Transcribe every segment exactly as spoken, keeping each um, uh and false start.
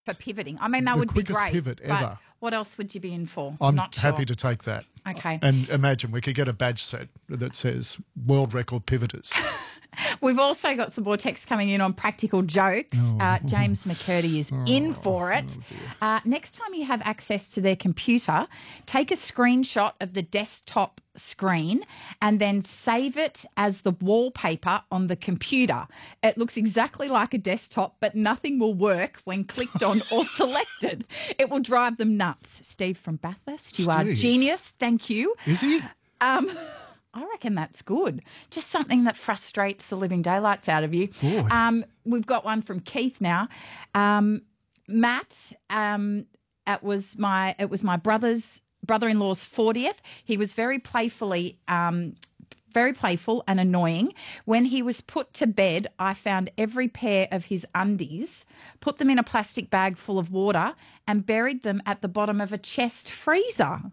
For pivoting. I mean, that The would be quickest great. pivot but ever. What else would you be in for? I'm not happy sure. to take that. Okay. And imagine we could get a badge set that says World Record Pivoters. We've also got some more texts coming in on practical jokes. Oh. Uh, James McCurdy is Oh. in for it. Oh, uh, next time you have access to their computer, take a screenshot of the desktop screen and then save it as the wallpaper on the computer. It looks exactly like a desktop, but nothing will work when clicked on or selected. It will drive them nuts. Steve from Bathurst, you are Steve. genius. Thank you. Is he? Um, I reckon that's good. Just something that frustrates the living daylights out of you. Boy. Um, we've got one from Keith now. Um, Matt, um, it was my it was my brother's brother-in-law's fortieth. He was very playfully um, very playful and annoying. When he was put to bed, I found every pair of his undies, put them in a plastic bag full of water, and buried them at the bottom of a chest freezer.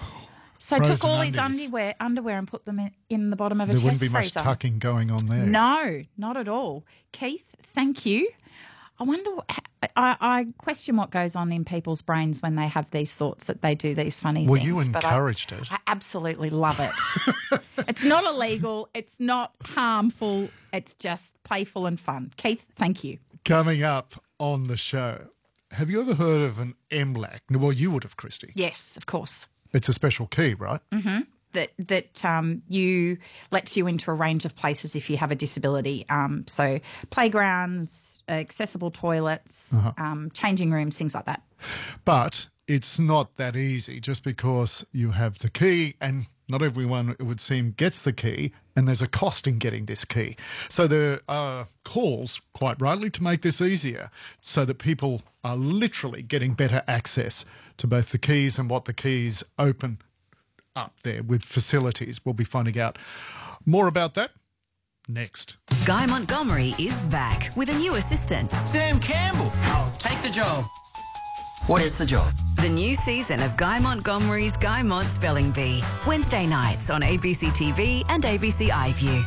So Frozen took all his undies. underwear, underwear and put them in, in the bottom of a There chest wouldn't be much freezer. tucking going on there. No, not at all. Keith, thank you. I wonder, I, I question what goes on in people's brains when they have these thoughts that they do these funny Well, things. you but I- encouraged it. I absolutely love it. It's not illegal. It's not harmful. It's just playful and fun. Keith, thank you. Coming up on the show, have you ever heard of an M LAC? Well, you would have, Christy. Yes, of course. It's a special key, right? Mm-hmm. That that um, you lets you into a range of places if you have a disability. Um, so playgrounds, accessible toilets, Uh-huh. um, changing rooms, things like that. But it's not that easy just because you have the key and not everyone, it would seem, gets the key and there's a cost in getting this key. So there are calls, quite rightly, to make this easier so that people are literally getting better access to both the keys and what the keys open up there with facilities. We'll be finding out more about that next. Guy Montgomery is back with a new assistant. Sam Campbell. I'll take the job. What is the job? The new season of Guy Montgomery's Guy Mod Spelling Bee. Wednesday nights on A B C T V and A B C iView.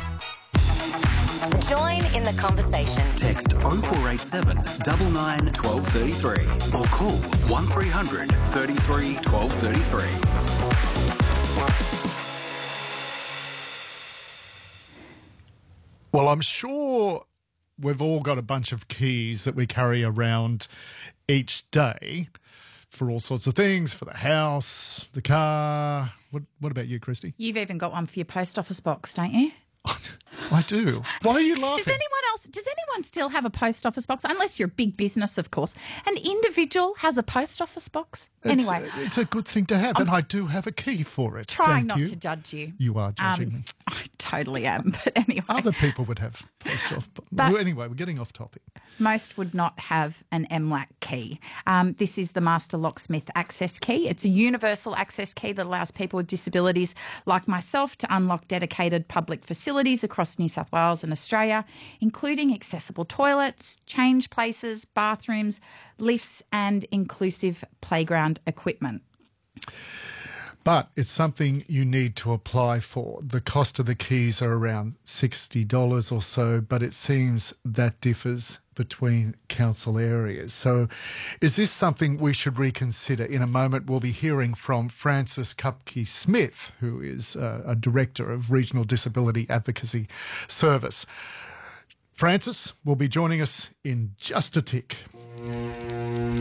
Join in the conversation. Text oh four eight seven, nine nine, one two three three or call one three hundred, thirty-three, twelve thirty-three. Well, I'm sure we've all got a bunch of keys that we carry around each day for all sorts of things, for the house, the car. What, what about you, Christy? You've even got one for your post office box, don't you? I do. Why are you laughing? Does anyone else, does anyone still have a post office box? Unless you're a big business, of course. An individual has a post office box? It's, Anyway. It's a good thing to have, and I do have a key for it. Trying Thank not you. to judge you. You are judging Um, me. I totally am, but anyway. Other people would have post off. But, But- well, anyway, we're getting off topic. Most would not have an M LAC key. Um, this is the Master Locksmith Access Key. It's a universal access key that allows people with disabilities like myself to unlock dedicated public facilities across New South Wales and Australia, including accessible toilets, change places, bathrooms, lifts and inclusive playground equipment. But it's something you need to apply for. The cost of the keys are around sixty dollars or so, but it seems that differs between council areas. So is this something we should reconsider? In a moment, we'll be hearing from Francis Kupke-Smith, who is uh, a Director of Regional Disability Advocacy Service. Francis will be joining us in just a tick.